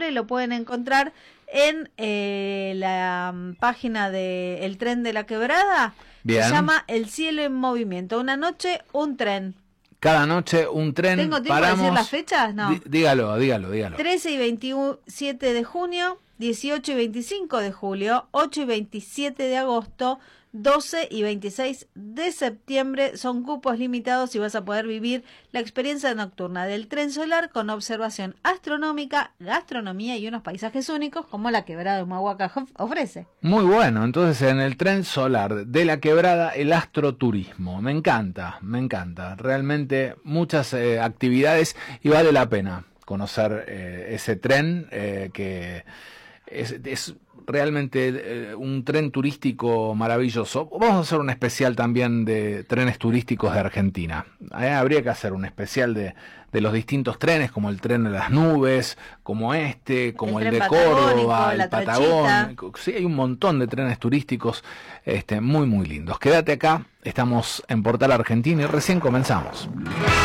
y lo pueden encontrar en la página de El Tren de la Quebrada. Bien. Se llama El Cielo en Movimiento. Una noche, un tren. Cada noche un tren. ¿Tengo tiempo de decir las fechas? No. Dígalo. 13 y 27 de junio, 18 y 25 de julio, 8 y 27 de agosto, 12 y 26 de septiembre. Son cupos limitados y vas a poder vivir la experiencia nocturna del tren solar con observación astronómica, gastronomía y unos paisajes únicos como la Quebrada de Humahuaca ofrece. Muy bueno, entonces en el tren solar de la Quebrada, el astroturismo. Me encanta. Realmente muchas actividades y vale la pena conocer ese tren que es realmente un tren turístico maravilloso. Vamos a hacer un especial también de trenes turísticos de Argentina. Habría que hacer un especial de los distintos trenes, como el tren de las nubes, como como el de Córdoba, el Patagónico. Sí, hay un montón de trenes turísticos muy lindos. Quédate acá, estamos en Portal Argentina y recién comenzamos.